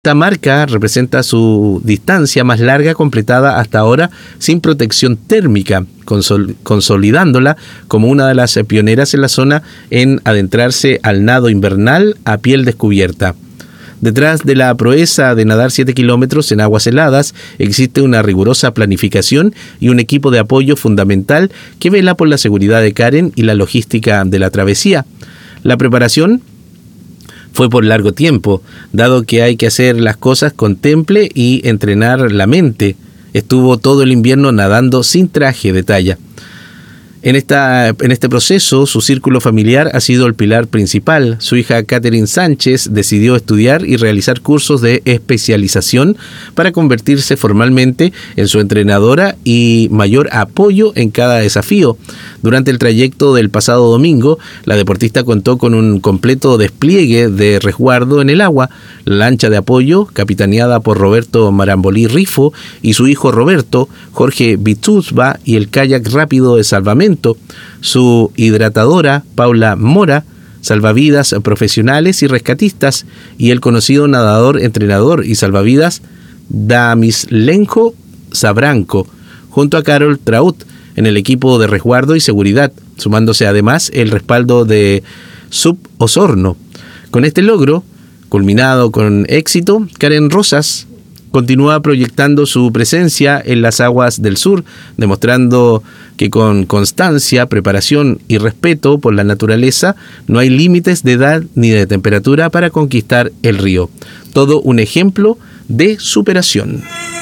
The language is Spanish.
Esta marca representa su distancia más larga completada hasta ahora sin protección térmica, consolidándola como una de las pioneras en la zona en adentrarse al nado invernal a piel descubierta. Detrás de la proeza de nadar 7 kilómetros en aguas heladas existe una rigurosa planificación y un equipo de apoyo fundamental que vela por la seguridad de Karen y la logística de la travesía. La preparación fue por largo tiempo, dado que hay que hacer las cosas con temple y entrenar la mente. Estuvo todo el invierno nadando sin traje de talla. En este proceso, su círculo familiar ha sido el pilar principal. Su hija Catherine Sánchez decidió estudiar y realizar cursos de especialización para convertirse formalmente en su entrenadora y mayor apoyo en cada desafío. Durante el trayecto del pasado domingo, la deportista contó con un completo despliegue de resguardo en el agua, la lancha de apoyo, capitaneada por Roberto Marambolí Rifo, y su hijo Roberto, Jorge Bituzba, y el kayak rápido de salvamento, su hidratadora, Paula Mora, salvavidas profesionales y rescatistas, y el conocido nadador, entrenador y salvavidas Damislenjo Sabranco, junto a Carol Traut, en el equipo de resguardo y seguridad, sumándose además el respaldo de Sub Osorno. Con este logro, culminado con éxito, Karen Rosas continúa proyectando su presencia en las aguas del sur, demostrando que con constancia, preparación y respeto por la naturaleza no hay límites de edad ni de temperatura para conquistar el río. Todo un ejemplo de superación.